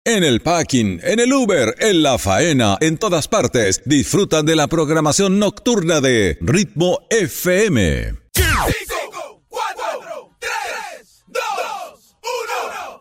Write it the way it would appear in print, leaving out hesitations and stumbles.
En el parking, en el Uber, en la faena, en todas partes, disfrutan de la programación nocturna de Ritmo FM.